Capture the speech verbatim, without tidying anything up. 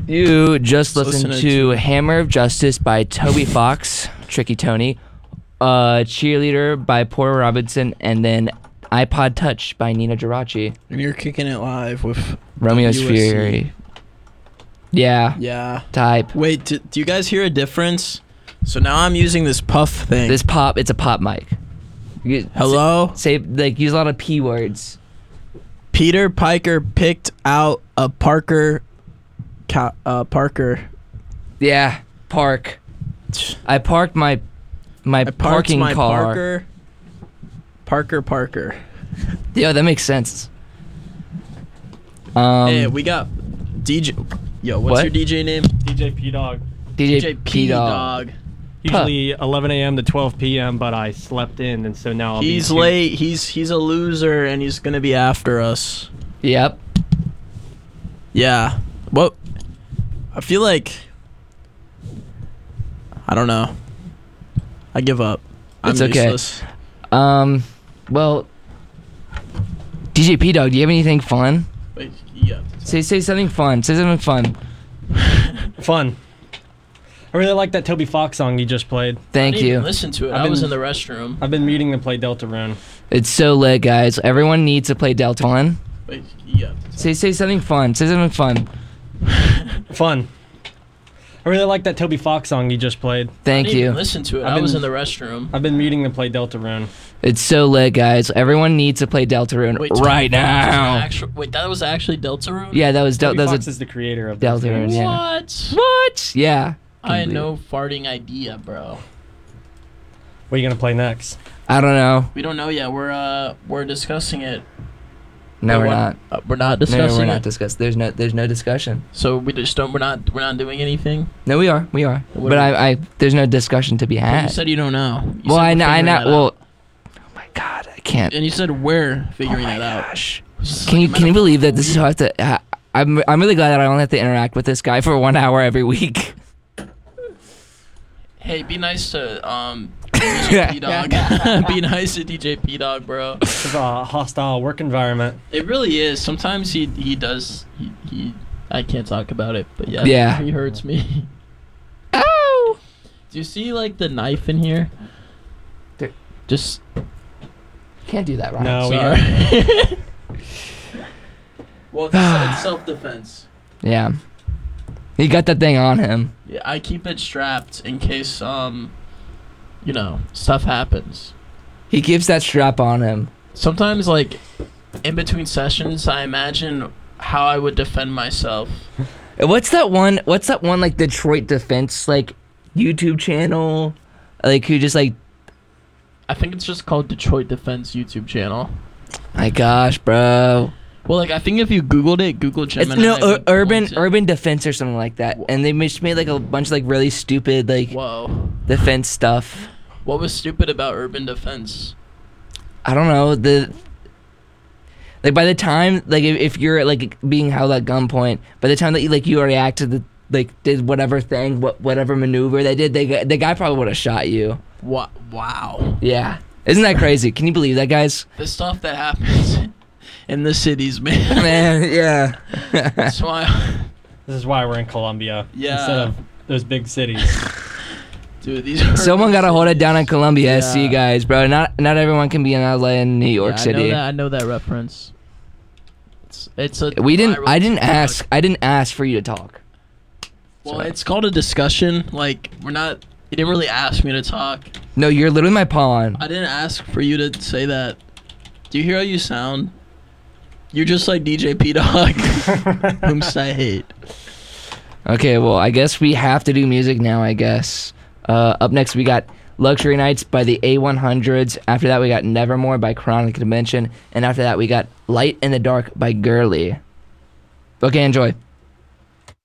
You just Let's listened listen to to- Hammer of Justice by Toby Fox, Tricky Tony, uh, Cheerleader by Porter Robinson, and then iPod Touch by Nina Geraci. And you're kicking it live with Romeo's U S C. Fury. Yeah, Yeah. type. Wait, do, do you guys hear a difference? So now I'm using this puff thing. This pop, it's a pop mic. You, Hello? Say, like, use a lot of P words. Peter Piker picked out a Parker. Ca- uh, Parker. Yeah, park. I parked my my I parked parking my car. Parker. Parker Parker. Yeah, that makes sense. Um, Hey, we got D J. Yo, what's What? your D J name? D J P Dog. D J, D J P P Dog. Dog. Usually eleven a m to twelve p m, but I slept in, and so now I'll be He's two- late. He's he's a loser, and he's gonna be after us. Yep. Yeah. What? I feel like. I don't know. I give up. I'm It's okay. useless. Um, well, D J P Dog, do you have anything fun? Wait, yeah. Say say something fun. Say something fun. Fun. I really like that Toby Fox song you just played. Thank I didn't you. even listen to it. I've I was been- in the restroom. I've been meaning to play Deltarune. It's so lit, guys. Everyone needs to play Delta Fun. Wait, yeah. Say say something fun. Say something fun. Fun. I really like that Toby Fox song you just played. Thank I didn't you. even listen to it. I've I was been- in the restroom. I've been meaning to play Deltarune. It's so lit, guys. Everyone needs to play Deltarune Wait, right Toby Fox was an now. actu- wait, that was actually Deltarune? Yeah, that was Del- Toby that Fox was a is the creator of Deltarune. Yeah. What? What? Yeah. I had believe no farting idea, bro. What are you gonna play next? I don't know. We don't know yet. We're uh we're discussing it. No, Wait, we're what? not. Uh, we're not No, discussing we're it. not discussing. There's no. There's no discussion. So we just don't. We're not. We're not doing anything. No, we are. We are. What But are we- I, I. There's no discussion to be But had. you said you don't know. You well, said I we're know. I figuring know. that Well. out. Oh my God, I can't. And you said we're Oh figuring my that out. gosh. It's Can you like can you metaphor- believe that this is how I have to? I, I'm I'm really glad that I don't have to interact with this guy for one hour every week. Hey, be nice to um D J P Dog. Be nice to D J P Dog, bro. It's a hostile work environment. It really is. Sometimes he he does he, he I can't talk about it, but yeah, Yeah. he hurts me. Oh. Do you see like the knife in here? Dude. Just Can't do that, right? No, we sorry. Well, it's, it's self-defense. Yeah. He got that thing on him. Yeah, I keep it strapped in case um, you know, stuff happens. He keeps that strap on him. Sometimes, like, in between sessions, I imagine how I would defend myself. What's that one? What's that one like Detroit Defense like YouTube channel? Like who just like? I think it's just called Detroit Defense YouTube channel. My gosh, bro. Well, like, I think if you Googled it, Google It's Gemini. no would ur- point urban to- urban defense or something like that, and they just made like a bunch of like really stupid like Whoa. defense stuff. What was stupid about urban defense? I don't know the. Like by the time like if, if you're like being held at gunpoint, by the time that you like you react to the like did whatever thing, what whatever maneuver they did, they got- the guy probably would have shot you. Wa- Wow. Yeah, isn't that crazy? Can you believe that, guys? The stuff that happens in the cities, man. Man, yeah. That's why, This is why we're in Columbia Yeah. instead of those big cities. dude. These. Are Someone gotta hold it down in Columbia, Yeah. S C guys, bro. Not not everyone can be in L A and New York Yeah, City. I know that. I know that reference. It's it's a. We didn't. viral I didn't TikTok. ask. I didn't ask for you to talk. Well, it's called a discussion. Like, we're not. You didn't really ask me to talk. No, you're literally my pawn. I didn't ask for you to say that. Do you hear how you sound? You're just like D J P Dog, whom I hate. Okay, well, I guess we have to do music now. I guess. Uh, up next, we got Luxury Nights by the A one hundreds. After that, we got Nevermore by Chronic Dimension, and after that, we got Light in the Dark by Girly. Okay, enjoy.